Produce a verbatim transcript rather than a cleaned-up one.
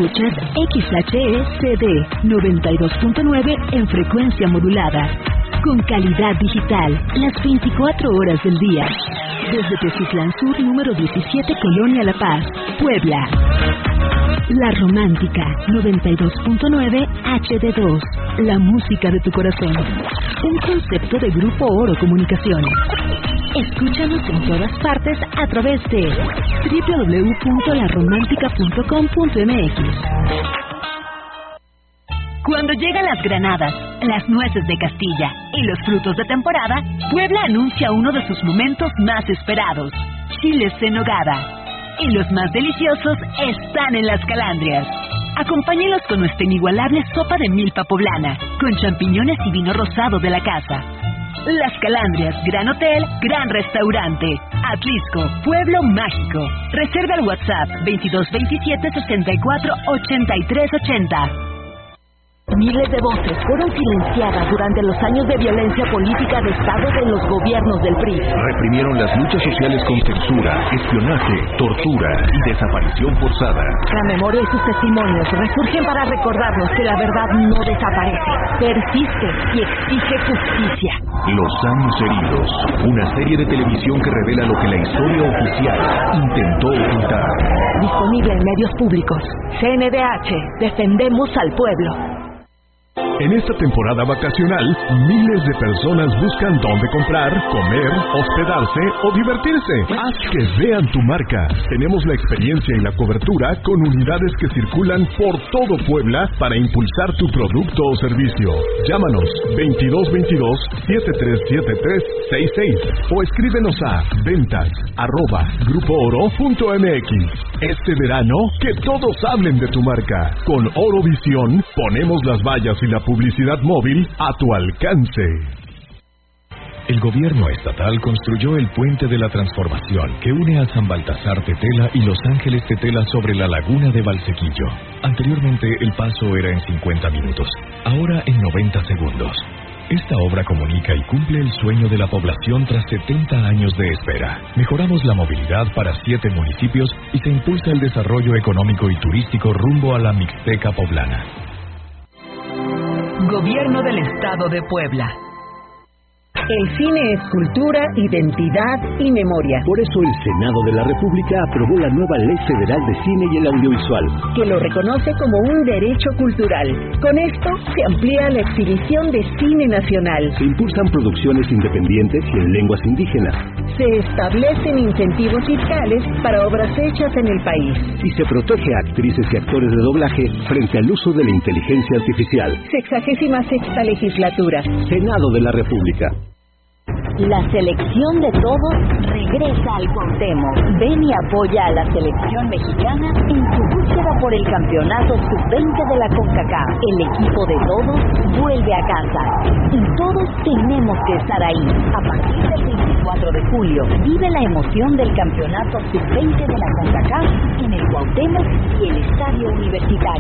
Escuchas X H E C D noventa y dos punto nueve en frecuencia modulada. Con calidad digital, las veinticuatro horas del día. Desde Teciutlán Sur, número diecisiete, Colonia La Paz, Puebla. La Romántica, noventa y dos punto nueve H D dos. La música de tu corazón. Un concepto de Grupo Oro Comunicaciones. Escúchanos en todas partes a través de doble u doble u doble u punto la romántica punto com punto m x. Cuando llegan las granadas, las nueces de Castilla y los frutos de temporada, Puebla anuncia uno de sus momentos más esperados, chiles en nogada. Y los más deliciosos están en Las Calandrias. Acompáñelos con nuestra inigualable sopa de milpa poblana, con champiñones y vino rosado de la casa. Las Calandrias, gran hotel, gran restaurante. Atlisco, pueblo mágico. Reserva al WhatsApp veintidós veintisiete sesenta y cuatro ochenta y tres ochenta. Miles de voces fueron silenciadas durante los años de violencia política de Estado de los gobiernos del P R I. Reprimieron las luchas sociales con censura, espionaje, tortura y desaparición forzada. La memoria y sus testimonios resurgen para recordarnos que la verdad no desaparece, persiste y exige justicia. Los años heridos, una serie de televisión que revela lo que la historia oficial intentó ocultar. Disponible en medios públicos. C N D H, defendemos al pueblo. En esta temporada vacacional, miles de personas buscan dónde comprar, comer, hospedarse o divertirse. Haz que vean tu marca. Tenemos la experiencia y la cobertura con unidades que circulan por todo Puebla para impulsar tu producto o servicio. Llámanos veintidós veintidós setenta y tres setenta y tres sesenta y seis o escríbenos a ventas arroba grupo oro punto m x. Este verano, que todos hablen de tu marca. Con Orovisión, ponemos las vallas y la publicidad móvil a tu alcance. El gobierno estatal construyó el Puente de la Transformación que une a San Baltasar Tetela y Los Ángeles Tetela sobre la laguna de Valsequillo. Anteriormente el paso era en cincuenta minutos, ahora en noventa segundos. Esta obra comunica y cumple el sueño de la población tras setenta años de espera. Mejoramos la movilidad para siete municipios y se impulsa el desarrollo económico y turístico rumbo a la Mixteca poblana. Gobierno del Estado de Puebla. El cine es cultura, identidad y memoria. Por eso el Senado de la República aprobó la nueva Ley Federal de Cine y el Audiovisual, que lo reconoce como un derecho cultural. Con esto se amplía la exhibición de cine nacional. Se impulsan producciones independientes y en lenguas indígenas. Se establecen incentivos fiscales para obras hechas en el país. Y se protege a actrices y actores de doblaje frente al uso de la inteligencia artificial. Sexagésima sexta legislatura. Senado de la República. La selección de todos regresa al Cuauhtémoc. Ven y apoya a la selección mexicana en su búsqueda por el campeonato sub veinte de la CONCACAF. El equipo de todos vuelve a casa. Y todos tenemos que estar ahí. A partir del veinticuatro de julio, vive la emoción del campeonato sub veinte de la CONCACAF en el Cuauhtémoc y el Estadio Universitario.